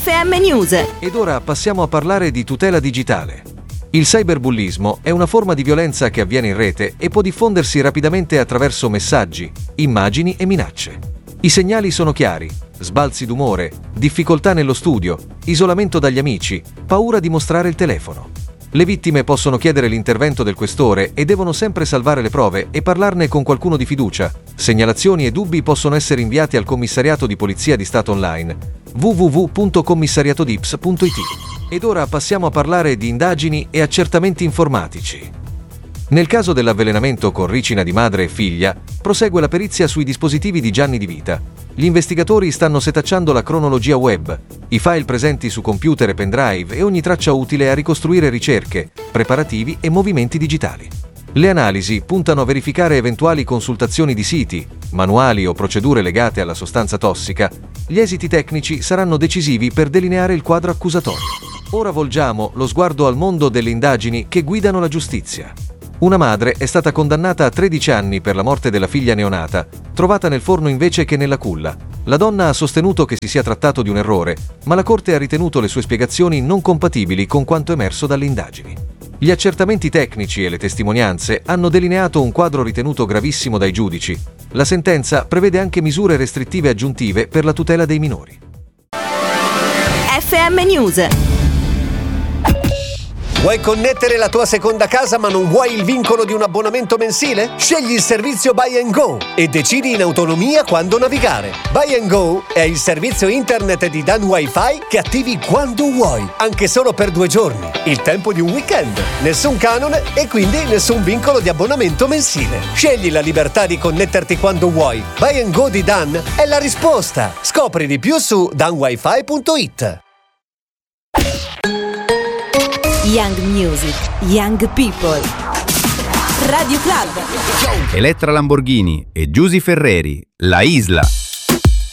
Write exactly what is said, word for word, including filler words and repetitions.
F M News. Ed ora passiamo a parlare di tutela digitale. Il cyberbullismo è una forma di violenza che avviene in rete e può diffondersi rapidamente attraverso messaggi, immagini e minacce. I segnali sono chiari: sbalzi d'umore, difficoltà nello studio, isolamento dagli amici, paura di mostrare il telefono. Le vittime possono chiedere l'intervento del questore e devono sempre salvare le prove e parlarne con qualcuno di fiducia. Segnalazioni e dubbi possono essere inviati al Commissariato di Polizia di Stato online w w w punto commissariatodips punto i t. Ed ora passiamo a parlare di indagini e accertamenti informatici. Nel caso dell'avvelenamento con ricina di madre e figlia, prosegue la perizia sui dispositivi di Gianni Di Vita. Gli investigatori stanno setacciando la cronologia web, i file presenti su computer e pendrive e ogni traccia utile a ricostruire ricerche, preparativi e movimenti digitali. Le analisi puntano a verificare eventuali consultazioni di siti, manuali o procedure legate alla sostanza tossica. Gli esiti tecnici saranno decisivi per delineare il quadro accusatorio. Ora volgiamo lo sguardo al mondo delle indagini che guidano la giustizia. Una madre è stata condannata a tredici anni per la morte della figlia neonata, trovata nel forno invece che nella culla. La donna ha sostenuto che si sia trattato di un errore, ma la Corte ha ritenuto le sue spiegazioni non compatibili con quanto emerso dalle indagini. Gli accertamenti tecnici e le testimonianze hanno delineato un quadro ritenuto gravissimo dai giudici. La sentenza prevede anche misure restrittive aggiuntive per la tutela dei minori. F M News. Vuoi connettere la tua seconda casa ma non vuoi il vincolo di un abbonamento mensile? Scegli il servizio Buy and Go e decidi in autonomia quando navigare. Buy and Go è il servizio internet di Dan Wi-Fi che attivi quando vuoi, anche solo per due giorni. Il tempo di un weekend. Nessun canone e quindi nessun vincolo di abbonamento mensile. Scegli la libertà di connetterti quando vuoi. Buy and Go di Dan è la risposta. Scopri di più su dan wifi punto it. Young Music, Young People. Radio Club. Elettra Lamborghini e Giusy Ferreri, La Isla.